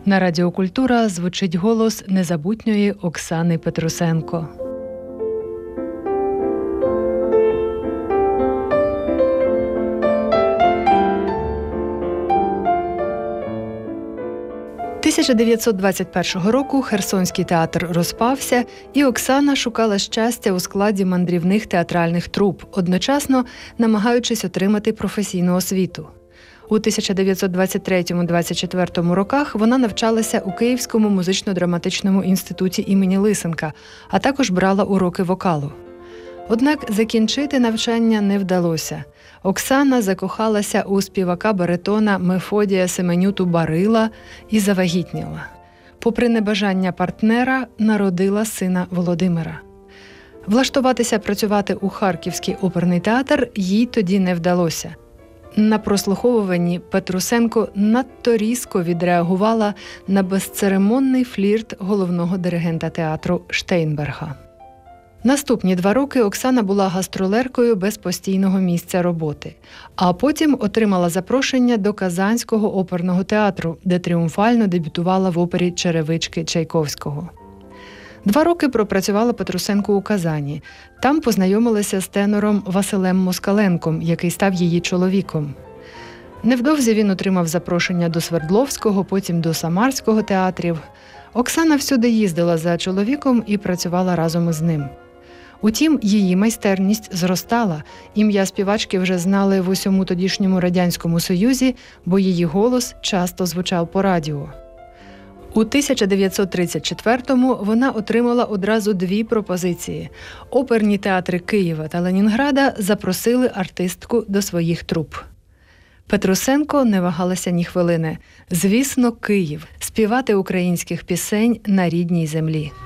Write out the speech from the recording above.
На Радіо Культура звучить голос незабутньої Оксани Петрусенко. – 1921 року Херсонський театр розпався, і Оксана шукала щастя у складі мандрівних театральних труп, одночасно намагаючись отримати професійну освіту. У 1923-24 роках вона навчалася у Київському музично-драматичному інституті імені Лисенка, а також брала уроки вокалу. Однак закінчити навчання не вдалося. Оксана закохалася у співака-баритона Мефодія Семенюту-Барила і завагітніла. Попри небажання партнера, народила сина Володимира. Влаштуватися працювати у Харківський оперний театр їй тоді не вдалося. На прослуховуванні Петрусенко надто різко відреагувала на безцеремонний флірт головного диригента театру Штейнберга. Наступні 2 роки Оксана була гастролеркою без постійного місця роботи, а потім отримала запрошення до Казанського оперного театру, де тріумфально дебютувала в опері «Черевички» Чайковського. 2 роки пропрацювала Петрусенко у Казані. Там познайомилася з тенором Василем Москаленком, який став її чоловіком. Невдовзі він отримав запрошення до Свердловського, потім до Самарського театрів. Оксана всюди їздила за чоловіком і працювала разом із ним. Утім, її майстерність зростала. Ім'я співачки вже знали в усьому тодішньому Радянському Союзі, бо її голос часто звучав по радіо. У 1934-му вона отримала одразу 2 пропозиції. Оперні театри Києва та Ленінграда запросили артистку до своїх труп. Петрусенко не вагалася ні хвилини. Звісно, Київ – співати українських пісень на рідній землі.